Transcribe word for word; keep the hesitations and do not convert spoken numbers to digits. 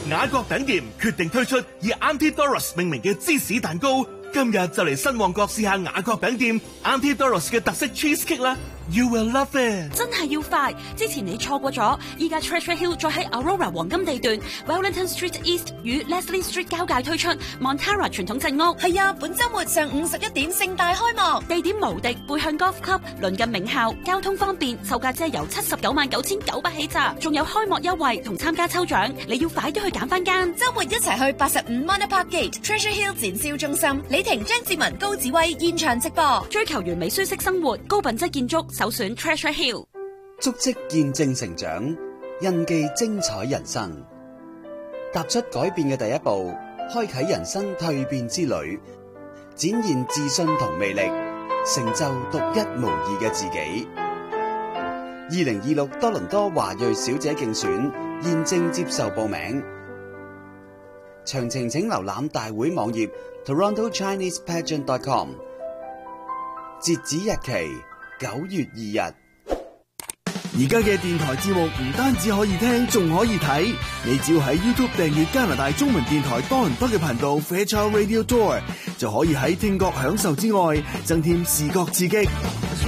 雅閣餅店決定推出以 Auntie Doris 命名嘅芝士蛋糕，今日就嚟新旺角試下雅閣餅店 Auntie Doris 嘅特色 cheesecake 啦 ！You will love it！ 真係要快，之前你錯過咗，依家 Treasure Hill 再喺 Aurora 黃金地段 Wellington Street East 與 Leslie Street 交界推出 Montara 傳統鎮屋。 係啊，本週末上午十一點盛大開幕， 地點無敵，背向 Golf Club，鄰近名校，交通方便，售價只係由七十九萬九千九百起咋，仲有開幕優惠同參加抽獎，你要快啲去揀翻間。 週末一齊去八十五 Manor Park Gate Treasure Hill 展銷中心，李婷、張志文、高子威現場直播， 追求完美舒適生活，高品質建築，首選 Treasure Hill。 足跡見證成長，印記精彩人生。踏出改變嘅第一步，開啟人生蛻變之旅，展現自信同魅力，成就獨一無二嘅自己。二零二六多倫多華裔小姐競選現正接受報名，詳情請瀏覽大會網頁 toronto chinese pageant dot com， 截止日期九月二日。 而家嘅電台節目唔單止可以聽，仲可以睇。你只要喺 YouTube 訂閱加拿大中文電台多倫多嘅頻道 Fairchild Radio Tour， 就可以喺聽覺享受之外，增添視覺刺激。